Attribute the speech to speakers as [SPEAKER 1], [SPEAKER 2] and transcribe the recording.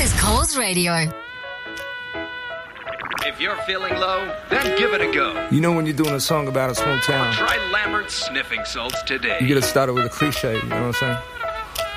[SPEAKER 1] is Coles Radio.
[SPEAKER 2] If you're feeling low, then give it a go.
[SPEAKER 3] You know when you're doing a song about a small town,
[SPEAKER 2] Try Lambert's sniffing salts today.
[SPEAKER 3] you gotta start it with a cliche, you know what I'm saying?